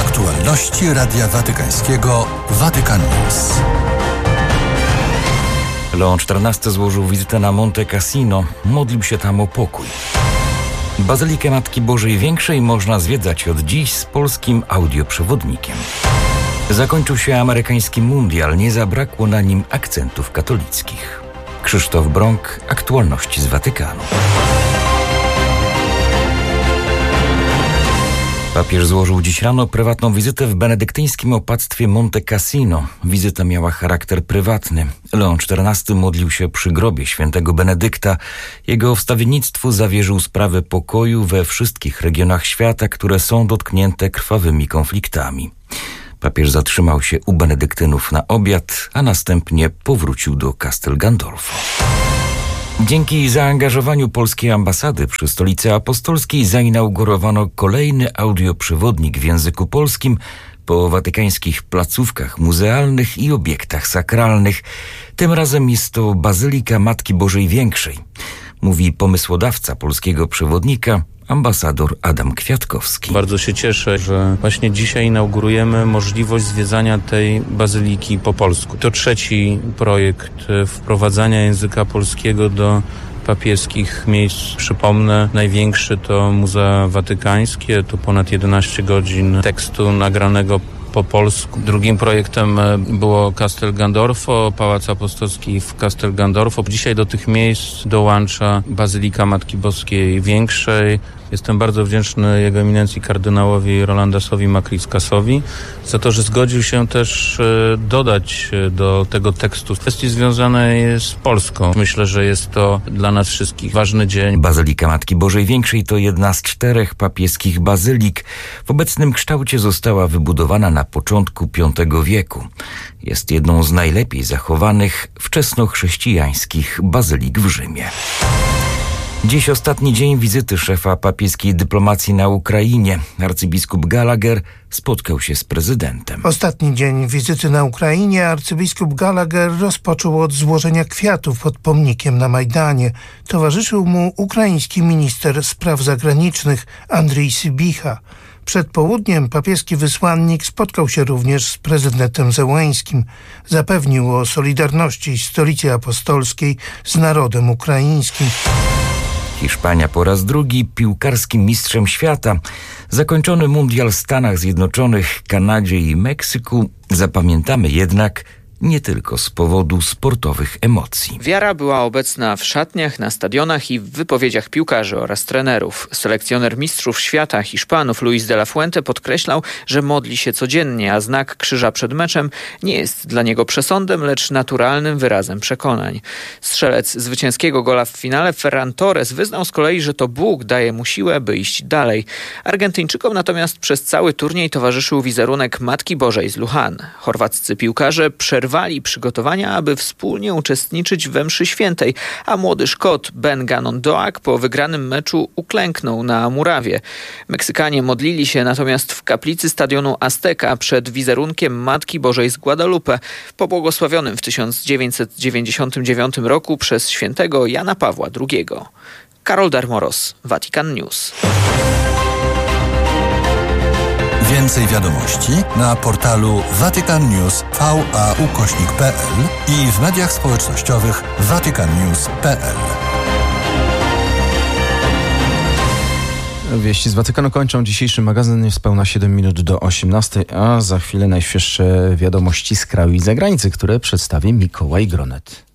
Aktualności Radia Watykańskiego Vatican News. Leon XIV złożył wizytę na Monte Cassino. Modlił się tam o pokój. Bazylikę Matki Bożej Większej można zwiedzać od dziś z polskim audioprzewodnikiem. Zakończył się amerykański mundial. Nie zabrakło na nim akcentów katolickich. Krzysztof Brąk, aktualności z Watykanu. Papież złożył dziś rano prywatną wizytę w benedyktyńskim opactwie Monte Cassino. Wizyta miała charakter prywatny. Leon XIV modlił się przy grobie świętego Benedykta. Jego wstawiennictwu zawierzył sprawę pokoju we wszystkich regionach świata, które są dotknięte krwawymi konfliktami. Papież zatrzymał się u benedyktynów na obiad, a następnie powrócił do Castel Gandolfo. Dzięki zaangażowaniu polskiej ambasady przy Stolicy Apostolskiej zainaugurowano kolejny audioprzewodnik w języku polskim po watykańskich placówkach muzealnych i obiektach sakralnych. Tym razem jest to Bazylika Matki Bożej Większej, mówi pomysłodawca polskiego przewodnika, ambasador Adam Kwiatkowski. Bardzo się cieszę, że właśnie dzisiaj inaugurujemy możliwość zwiedzania tej bazyliki po polsku. To trzeci projekt wprowadzania języka polskiego do papieskich miejsc. Przypomnę, największy to Muzea Watykańskie, to ponad 11 godzin tekstu nagranego po polsku. Drugim projektem było Castel Gandolfo, Pałac Apostolski w Castel Gandolfo. Dzisiaj do tych miejsc dołącza Bazylika Matki Boskiej Większej. Jestem bardzo wdzięczny jego eminencji kardynałowi Rolandasowi Makriskasowi za to, że zgodził się też dodać do tego tekstu kwestii związanej z Polską. Myślę, że jest to dla nas wszystkich ważny dzień. Bazylika Matki Bożej Większej to jedna z 4 papieskich bazylik. W obecnym kształcie została wybudowana na początku V wieku. Jest jedną z najlepiej zachowanych wczesnochrześcijańskich bazylik w Rzymie. Dziś ostatni dzień wizyty szefa papieskiej dyplomacji na Ukrainie. Arcybiskup Gallagher spotkał się z prezydentem. Ostatni dzień wizyty na Ukrainie arcybiskup Gallagher rozpoczął od złożenia kwiatów pod pomnikiem na Majdanie. Towarzyszył mu ukraiński minister spraw zagranicznych Andrii Sybicha. Przed południem papieski wysłannik spotkał się również z prezydentem Zełeńskim. Zapewnił o solidarności Stolicy Apostolskiej z narodem ukraińskim. Hiszpania po raz drugi piłkarskim mistrzem świata. Zakończony mundial w Stanach Zjednoczonych, Kanadzie i Meksyku zapamiętamy jednak nie tylko z powodu sportowych emocji. Wiara była obecna w szatniach, na stadionach i w wypowiedziach piłkarzy oraz trenerów. Selekcjoner mistrzów świata Hiszpanów Luis de la Fuente podkreślał, że modli się codziennie, a znak krzyża przed meczem nie jest dla niego przesądem, lecz naturalnym wyrazem przekonań. Strzelec zwycięskiego gola w finale Ferran Torres wyznał z kolei, że to Bóg daje mu siłę, by iść dalej. Argentyńczykom natomiast przez cały turniej towarzyszył wizerunek Matki Bożej z Lujan. Chorwaccy piłkarze przerwali przygotowania, aby wspólnie uczestniczyć we mszy świętej, a młody Szkot Ben Gannon Doak po wygranym meczu uklęknął na murawie. Meksykanie modlili się natomiast w kaplicy stadionu Azteca przed wizerunkiem Matki Bożej z Guadalupe, pobłogosławionym w 1999 roku przez świętego Jana Pawła II. Karol Darmoros, Vatican News. Więcej wiadomości na portalu vaticannews.va/pl i w mediach społecznościowych vaticannews.pl. Wieści z Watykanu kończą dzisiejszy magazyn. Jest pełna 7 minut do 18, a za chwilę najświeższe wiadomości z kraju i zagranicy, które przedstawi Mikołaj Gronet.